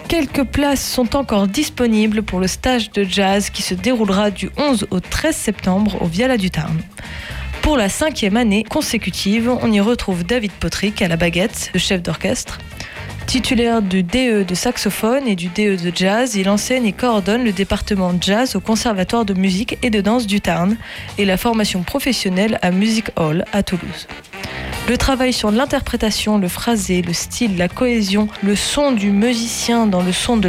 Quelques places sont encore disponibles pour le stage de jazz qui se déroulera du 11 au 13 septembre au Viala du Tarn. Pour la 5e année consécutive, on y retrouve David Potrick à la baguette, le chef d'orchestre. Titulaire du DE de saxophone et du DE de jazz, il enseigne et coordonne le département jazz au Conservatoire de musique et de danse du Tarn et la formation professionnelle à Music Hall à Toulouse. Le travail sur l'interprétation, le phrasé, le style, la cohésion, le son du musicien dans le son de